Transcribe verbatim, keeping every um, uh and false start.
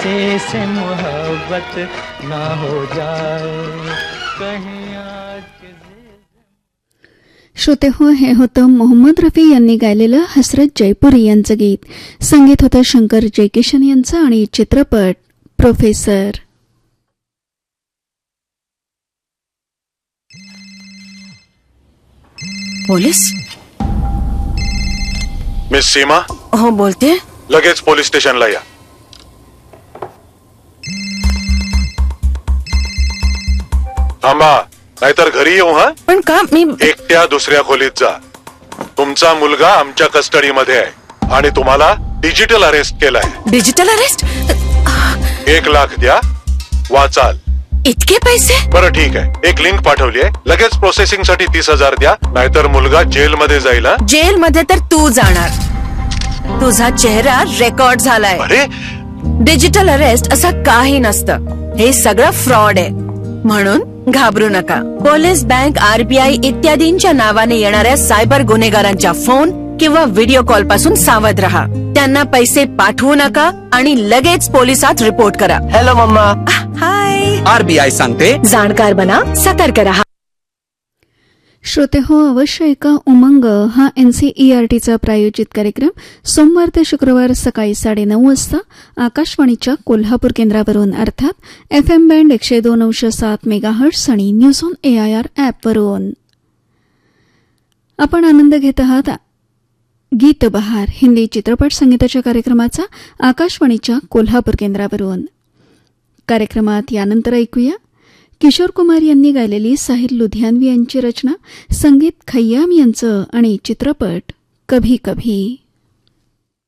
किसी से मोहब्बत ना हो जाए कहीं आज के। श्रोते हो, हे होतं मोहम्मद रफी यांनी गायलेलं हसरत जयपुरी यांचं गीत. संगीत होतं शंकर जयकिशन यांचं आणि चित्रपट प्रोफेसर. पोलीस? मिस सीमा? हो बोलते. लगेच पोलीस स्टेशनला या. थांबा, नाहीतर घरी येऊ. हा पण का? मी एकट्या दुसऱ्या खोलीत जा. तुमचा मुलगा आमच्या कस्टडीमध्ये आहे आणि तुम्हाला डिजिटल अरेस्ट केलाय. Digital arrest? एक लाख द्या, वाचाल. इतके पैसे? बरं ठीक आहे, एक लिंक पाठवली आहे, लगेच प्रोसेसिंग साठी तीस हजार द्या, नाहीतर मुलगा जेल मध्ये जाईल. जेल मध्ये तर तू जाणार. तुझा चेहरा रेकॉर्ड झालाय. अरे, डिजिटल अरेस्ट असं काही नसतं. हे सगळं फ्रॉड आहे. म्हणून घाबरू नका. पोलीस, बँक, आरबीआय इत्यादींच्या नावाने येणाऱ्या सायबर गुन्हेगारांच्या फोन किंवा व्हिडिओ कॉल पासून सावध रहा. त्यांना पैसे पाठवू नका आणि लगेच पोलिसात रिपोर्ट करा. Hello mamma. हाय. आरबीआय सांगते, जाणकार बना, सतर्क रहा. श्रोते हो, अवश्य ऐका उमंग हा एनसीईआरटीचा प्रायोजित कार्यक्रम सोमवार ते शुक्रवार सकाळी साडेनऊ वाजता आकाशवाणीच्या कोल्हापूर केंद्रावरून, अर्थात एफ एम बँड एकशे दोन अंश सात मेगाहर्ट्स आणि न्यूज ऑन एआयआर ॲपवरून. आपण आनंद घेत आहात गीत बहार हिंदी चित्रपट संगीताच्या कार्यक्रमाचा आकाशवाणीच्या कोल्हापूर केंद्रावरून. कार्यक्रमात यानंतर ऐकूया किशोर कुमार यांनी गायलेली साहिल लुधियानवी यांची रचना, संगीत खय्याम यांचं आणि चित्रपट कभी कभी.